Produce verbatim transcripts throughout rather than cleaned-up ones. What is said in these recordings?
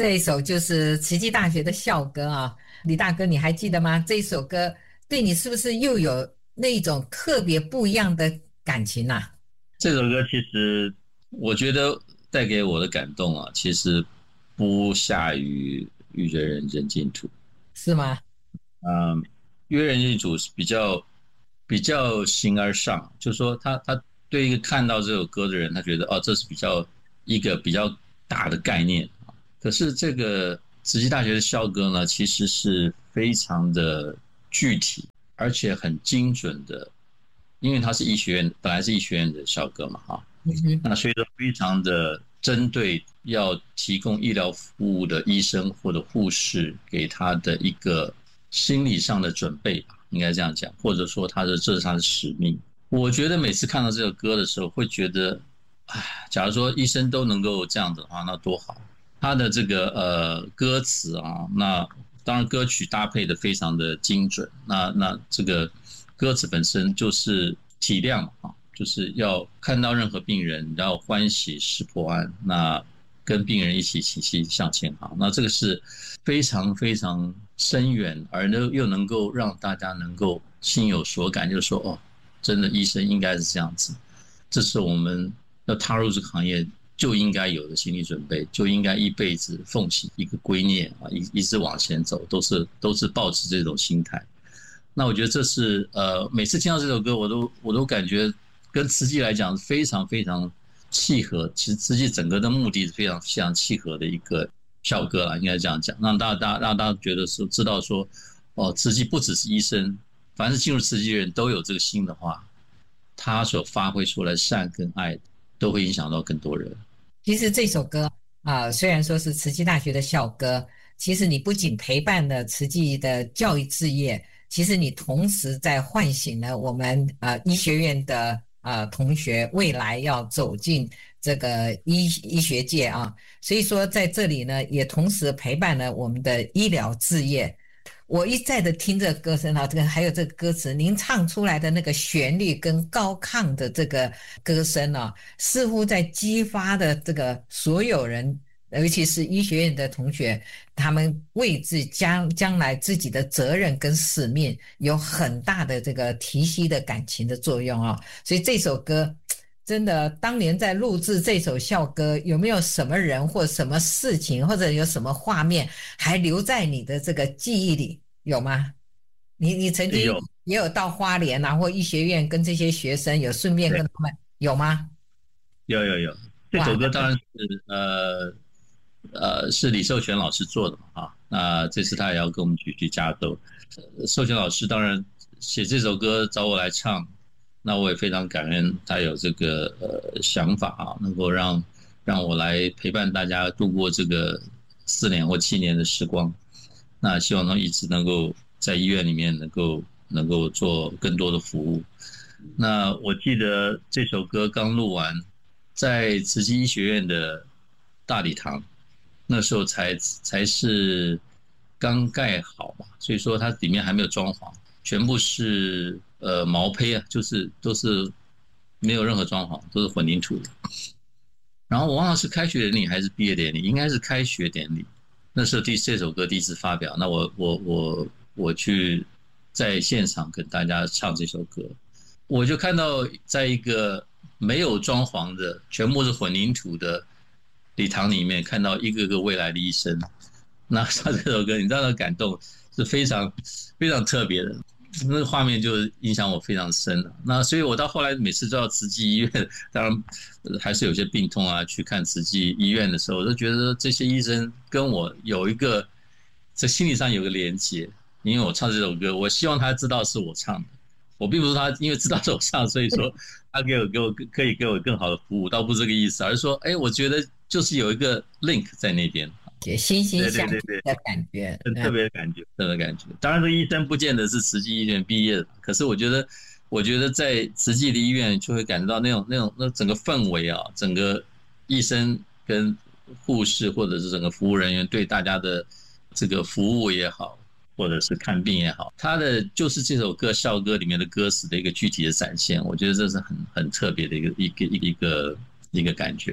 这一首就是慈济大学的校歌啊，李大哥你还记得吗？这一首歌对你是不是又有那种特别不一样的感情啊？ 这首歌其实我觉得带给我的感动啊，其实不下于《遇见人间净土》。 是吗？ 嗯，约人一组是比较比较形而上，就是说他他对一个看到这首歌的人，他觉得哦，这是比较一个比较大的概念。可是这个慈济大学的校歌呢，其实是非常的具体，而且很精准的，因为它是医学院，本来是医学院的校歌嘛，哈， 嗯哼。 那所以说非常的针对要提供医疗服务的医生或者护士给他的一个心理上的准备吧，应该这样讲，或者说他的这是他的使命。我觉得每次看到这首歌的时候，会觉得，哎，假如说医生都能够这样的话，那多好。他的这个呃歌词啊，那当然歌曲搭配的非常的精准，那那这个歌词本身就是体谅啊，就是要看到任何病人要欢喜识破案，那跟病人一起齐齐向前行，那这个是非常非常深远，而又能够让大家能够心有所感，就是说哦，真的医生应该是这样子，这是我们要踏入这个行业就应该有的心理准备，就应该一辈子奉行一个圭臬啊，一一直往前走，都是都是抱持这种心态。那我觉得这是呃，每次听到这首歌，我都我都感觉跟慈济来讲非常非常契合。其实慈济整个的目的是非常非常契合的一个校歌啦，应该这样讲，让大家让大家觉得说知道说，哦，慈济不只是医生，凡是进入慈济的人都有这个心的话，他所发挥出来善跟爱，都会影响到更多人。 其实这首歌啊、呃虽然说是慈济大学的校歌，其实你不仅陪伴了慈济的教育事业，其实你同时在唤醒了我们呃医学院的呃同学未来要走进这个医医学界啊，所以说在这里呢，也同时陪伴了我们的医疗事业。我一再的听这个歌声啊，这个还有这个歌词，您唱出来的那个旋律跟高亢的这个歌声啊，似乎在激发的这个所有人，尤其是医学院的同学，他们为自将将来自己的责任跟使命有很大的这个提息的感情的作用啊。所以这首歌真的，当年在录制这首校歌，有没有什么人或什么事情，或者有什么画面还留在你的这个记忆里？有吗？你你曾经有也有到花莲啊，或医学院跟这些学生有顺便跟他们有吗？ 有有有，这哇， 首歌当然那个是呃呃是李寿全老师做的嘛啊，那这次他也要跟我们去去加州。呃寿全老师当然写这首歌找我来唱，那我也非常感恩他有这个呃想法啊，能够让让我来陪伴大家度过这个四年或七年的时光。那希望他一直能够在医院里面能够能够做更多的服务。那我记得这首歌刚录完，在慈济医学院的大礼堂，那时候才才是刚盖好嘛，所以说它里面还没有装潢，全部是呃毛坯啊，就是都是没有任何装潢，都是混凝土的。然后我忘了是开学典礼还是毕业典礼，应该是开学典礼。那时候第这首歌第一次发表，那我我我我去在现场跟大家唱这首歌，我就看到在一个没有装潢的、全部是混凝土的礼堂里面，看到一个个未来的医生，那唱这首歌，你知道那感动是非常非常特别的。那个画面就影响我非常深了。那所以我到后来每次都要慈济医院，当然还是有些病痛啊，去看慈济医院的时候，我都觉得这些医生跟我有一个在心理上有个连接。因为我唱这首歌，我希望他知道是我唱的，我并不是他因为知道是我唱，所以说他给我给我可以给我更好的服务，倒不是这个意思，而是说，哎，我觉得就是有一个 link 在那边。 惺惺相惜对对对的感觉， 很特别的感觉，特别的感觉。当然，这个医生不见得是慈济医院毕业的，可是我觉得，我觉得在慈济的医院就会感觉到那种那种那整个氛围啊，整个医生跟护士或者是整个服务人员对大家的这个服务也好，或者是看病也好，他的就是这首歌校歌里面的歌词的一个具体的展现，我觉得这是很很特别的一个一个一个一个感觉。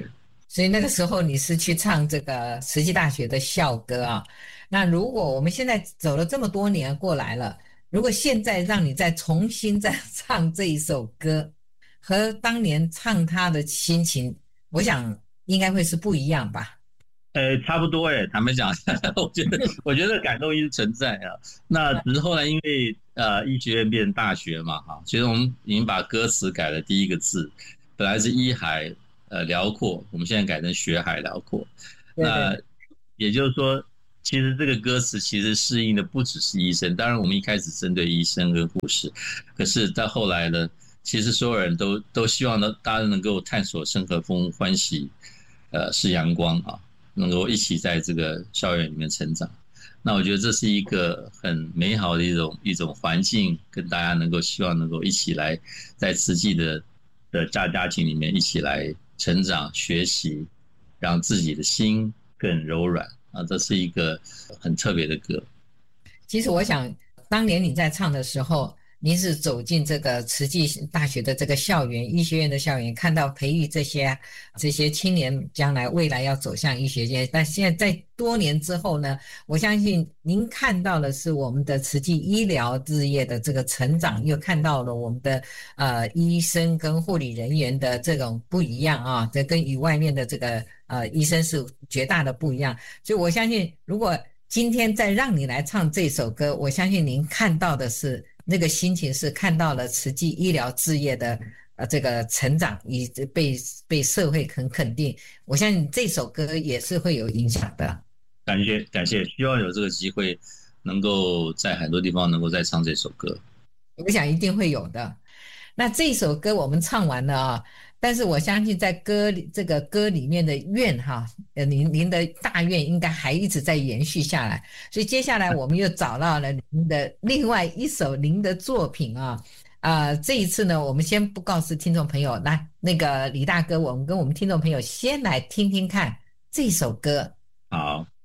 所以那个时候你是去唱这个慈济大学的校歌啊。那如果我们现在走了这么多年过来了，如果现在让你再重新再唱这一首歌，和当年唱它的心情，我想应该会是不一样吧。 呃，差不多诶，坦白讲，我觉得我觉得感动一直存在啊。那只是后来因为呃医学院变大学嘛，哈，所以我们已经把歌词改了第一个字，本来是医海呃辽阔，我们现在改成学海辽阔。那对对对。 也就是说，其实这个歌词其实适应的不只是医生，当然我们一开始针对医生跟护士，可是到后来呢，其实所有人都都希望呢，大家能够探索生和风，欢喜呃是阳光啊。能够一起在这个校园里面成长，那我觉得这是一个很美好的一种一种环境，跟大家能够希望能够一起来在慈济的的家家庭里面一起来成长学习，让自己的心更柔软啊，这是一个很特别的歌。 其实我想，当年你在唱的时候，您是走进这个慈济大学的这个校园，医学院的校园，看到培育这些这些青年将来未来要走向医学界。但现在在多年之后呢，我相信您看到的是我们的慈济医疗事业的这个成长，又看到了我们的呃医生跟护理人员的这种不一样啊，这跟与外面的这个呃医生是绝大的不一样。所以我相信，如果今天再让你来唱这首歌，我相信您看到的是那个心情，是看到了慈济医疗事业的呃这个成长，以及被被社会很肯定。我相信这首歌也是会有影响的。 感谢感谢，希望有这个机会能够在很多地方能够再唱这首歌。 我想一定会有的。那这首歌我们唱完了啊，但是我相信在歌里这个歌里面的愿哈，呃，您您的大愿应该还一直在延续下来。所以接下来我们又找到了您的另外一首您的作品啊。啊、呃这一次呢，我们先不告诉听众朋友，来那个李大哥，我们跟我们听众朋友先来听听看这首歌。 好。